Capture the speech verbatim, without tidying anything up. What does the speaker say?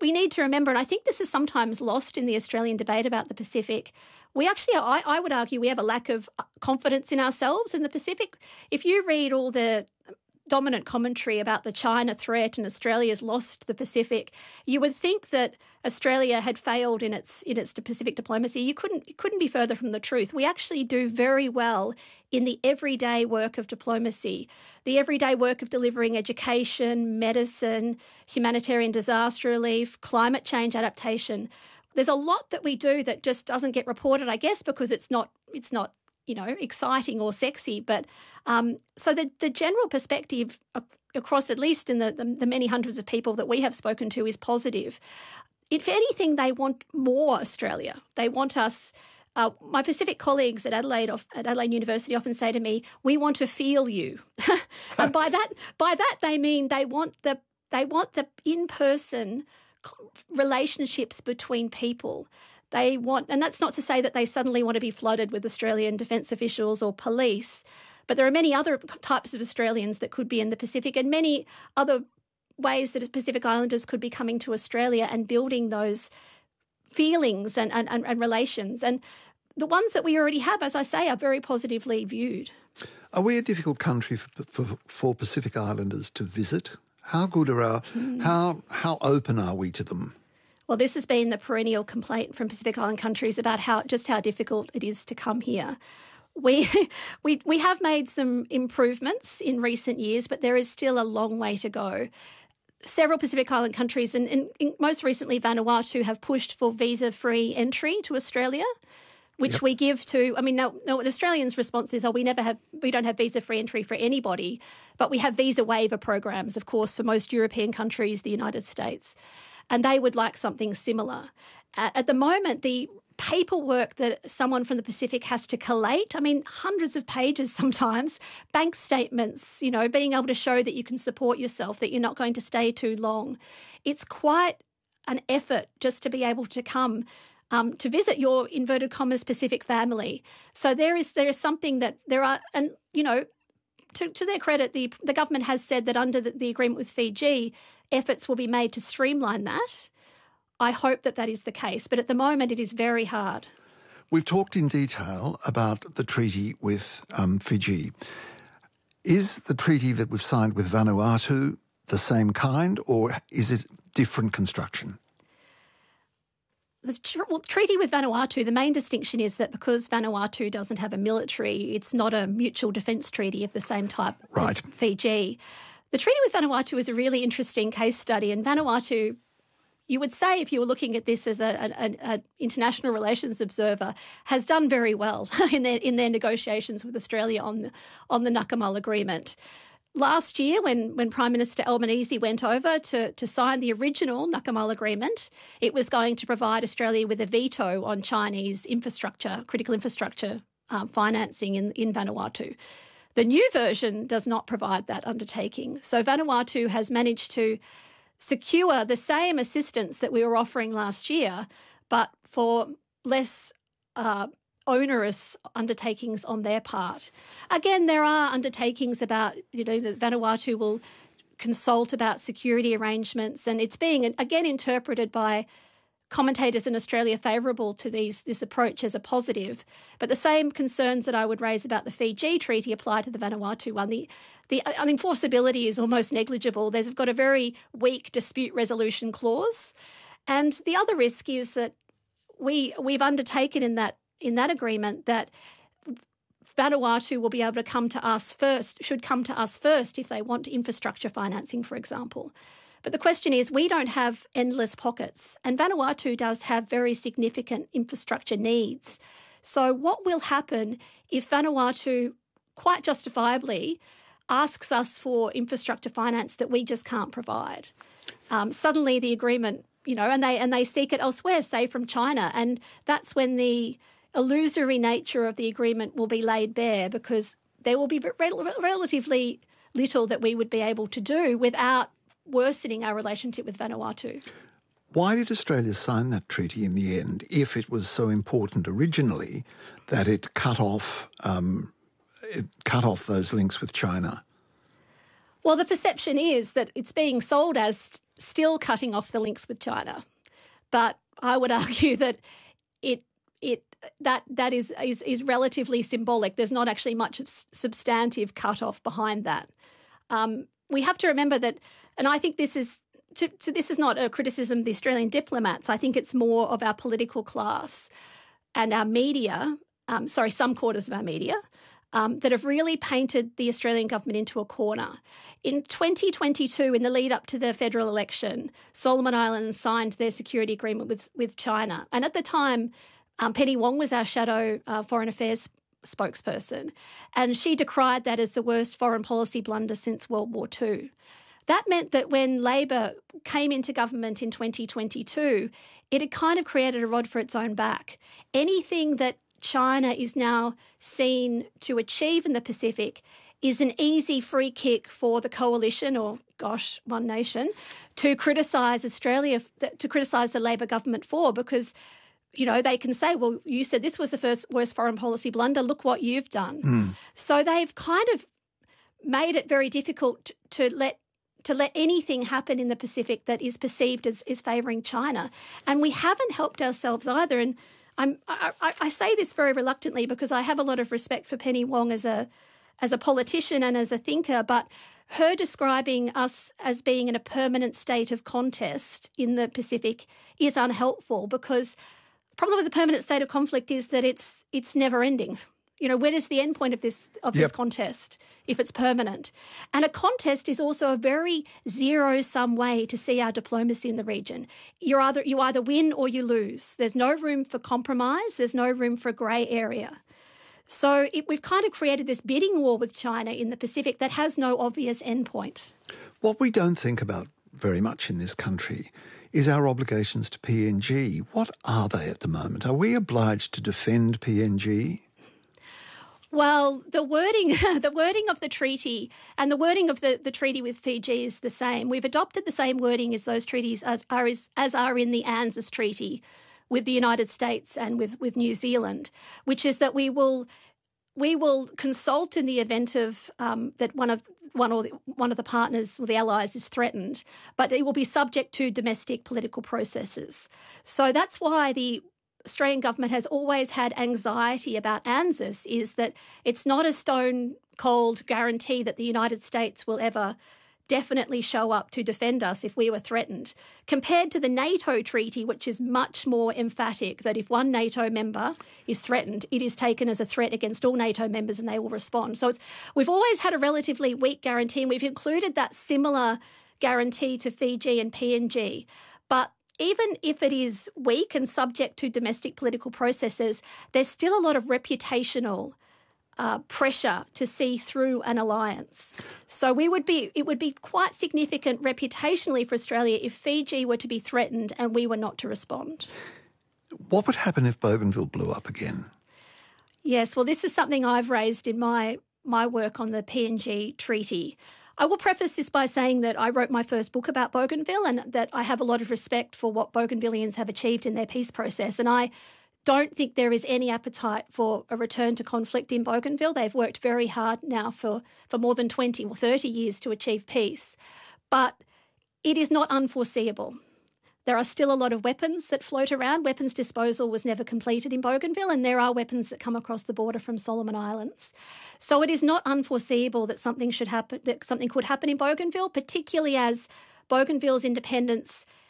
we need to remember, and I think this is sometimes lost in the Australian debate about the Pacific, we actually, I, I would argue, we have a lack of confidence in ourselves in the Pacific. If you read all the dominant commentary about the China threat and Australia's lost the Pacific, you would think that Australia had failed in its in its Pacific diplomacy. You couldn't it couldn't be further from the truth. We actually do very well in the everyday work of diplomacy, the everyday work of delivering education, medicine, humanitarian disaster relief, climate change adaptation. There's a lot that we do that just doesn't get reported, I guess, because it's not it's not you know, exciting or sexy. But um, so the, the general perspective across, at least in the, the, the many hundreds of people that we have spoken to, is positive. If anything, they want more Australia. They want us. Uh, my Pacific colleagues at Adelaide, at Adelaide University often say to me, "We want to feel you," and by that, by that they mean they want the they want the in-person relationships between people. They want, and that's not to say that they suddenly want to be flooded with Australian defence officials or police, but there are many other types of Australians that could be in the Pacific, and many other ways that Pacific Islanders could be coming to Australia and building those feelings and, and, and relations. And the ones that we already have, as I say, are very positively viewed. Are we a difficult country for, for, for Pacific Islanders to visit? How good are our, mm. how, how open are we to them? Well, this has been the perennial complaint from Pacific Island countries about how just how difficult it is to come here. We we we have made some improvements in recent years, but there is still a long way to go. Several Pacific Island countries, and, and, and most recently Vanuatu, have pushed for visa-free entry to Australia, which yep. we give to. I mean, no, no, an Australian's response is, "Oh, we never have, we don't have visa-free entry for anybody," but we have visa waiver programs, of course, for most European countries, the United States. And they would like something similar. At the moment, the paperwork that someone from the Pacific has to collate, I mean, hundreds of pages sometimes, bank statements, you know, being able to show that you can support yourself, that you're not going to stay too long. It's quite an effort just to be able to come um, to visit your, inverted commas, Pacific family. So there is there is something that there are, and, you know, To, to their credit, the the government has said that under the, the agreement with Fiji, efforts will be made to streamline that. I hope that that is the case, but at the moment it is very hard. We've talked in detail about the treaty with um, Fiji. Is the treaty that we've signed with Vanuatu the same kind, or is it different construction? The tr- well, treaty with Vanuatu, the main distinction is that because Vanuatu doesn't have a military, it's not a mutual defence treaty of the same type right. as Fiji. The treaty with Vanuatu is a really interesting case study, and Vanuatu, you would say, if you were looking at this as an international relations observer, has done very well in their in their negotiations with Australia on the, on the Nakamal Agreement. Last year, when, when Prime Minister Albanese went over to, to sign the original Nakamal Agreement, it was going to provide Australia with a veto on Chinese infrastructure, critical infrastructure um, financing in, in Vanuatu. The new version does not provide that undertaking. So Vanuatu has managed to secure the same assistance that we were offering last year, but for less uh, onerous undertakings on their part. Again, there are undertakings about, you know, that Vanuatu will consult about security arrangements, and it's being, again, interpreted by commentators in Australia favourable to these this approach as a positive. But the same concerns that I would raise about the Fiji treaty apply to the Vanuatu one. The, the unenforceability is almost negligible. There's got a very weak dispute resolution clause. And the other risk is that we, we've undertaken in that in that agreement that Vanuatu will be able to come to us first, should come to us first if they want infrastructure financing, for example. But the question is, we don't have endless pockets, and Vanuatu does have very significant infrastructure needs. So what will happen if Vanuatu, quite justifiably, asks us for infrastructure finance that we just can't provide? Um, suddenly the agreement, you know, and they and they seek it elsewhere, say from China, and that's when the illusory nature of the agreement will be laid bare, because there will be re- relatively little that we would be able to do without worsening our relationship with Vanuatu. Why did Australia sign that treaty in the end, if it was so important originally that it cut off um, it cut off those links with China? Well, the perception is that it's being sold as still cutting off the links with China. But I would argue that it it that that is is, is relatively symbolic. There's not actually much of substantive cut-off behind that. Um, we have to remember that, and I think this is to, to, this is not a criticism of the Australian diplomats. I think it's more of our political class and our media, um, sorry, some quarters of our media, um, that have really painted the Australian government into a corner. In twenty twenty-two, in the lead up to the federal election, Solomon Islands signed their security agreement with, with China. And at the time, um, Penny Wong was our shadow uh, foreign affairs spokesperson, and she decried that as the worst foreign policy blunder since World War Two. That meant that when Labor came into government in twenty twenty-two, it had kind of created a rod for its own back. Anything that China is now seen to achieve in the Pacific is an easy free kick for the coalition, or gosh, One Nation, to criticise Australia, to criticise the Labor government for, because, you know, they can say, well, you said this was the first worst foreign policy blunder, look what you've done. Mm. So they've kind of made it very difficult to let to let anything happen in the Pacific that is perceived as, as favouring China. And we haven't helped ourselves either. And I'm, I, I, I say this very reluctantly because I have a lot of respect for Penny Wong as a as a politician and as a thinker, but her describing us as being in a permanent state of contest in the Pacific is unhelpful, because the problem with the permanent state of conflict is that it's it's never ending. You know, where is the end point of this of yep. this contest if it's permanent? And a contest is also a very zero-sum way to see our diplomacy in the region. You're either you either win or you lose. There's no room for compromise. There's no room for grey area. So it, we've kind of created this bidding war with China in the Pacific that has no obvious endpoint. What we don't think about very much in this country is our obligations to P N G. What are they at the moment? Are we obliged to defend P N G? Well, the wording the wording of the treaty and the wording of the, the treaty with Fiji is the same. We've adopted the same wording as those treaties as are, as, as are in the ANZUS Treaty with the United States and with, with New Zealand, which is that we will we will consult in the event of um, that one of one or the, one of the partners or the allies is threatened, but it will be subject to domestic political processes. So that's why the Australian government has always had anxiety about ANZUS, is that it's not a stone-cold guarantee that the United States will ever definitely show up to defend us if we were threatened, compared to the NATO treaty, which is much more emphatic that if one NATO member is threatened, it is taken as a threat against all NATO members and they will respond. So it's, we've always had a relatively weak guarantee, and we've included that similar guarantee to Fiji and P N G. But even if it is weak and subject to domestic political processes, there's still a lot of reputational uh, pressure to see through an alliance. So we would be, it would be quite significant reputationally for Australia if Fiji were to be threatened and we were not to respond. What would happen if Bougainville blew up again? Yes, well, this is something I've raised in my, my work on the P N G treaty. I will preface this by saying that I wrote my first book about Bougainville and that I have a lot of respect for what Bougainvilleans have achieved in their peace process. And I don't think there is any appetite for a return to conflict in Bougainville. They've worked very hard now for, for more than twenty or thirty years to achieve peace. But it is not unforeseeable. There are still a lot of weapons that float around. Weapons disposal was never completed in Bougainville, and there are weapons that come across the border from Solomon Islands. So it is not unforeseeable that something should happen, that something could happen in Bougainville, particularly as Bougainville's independence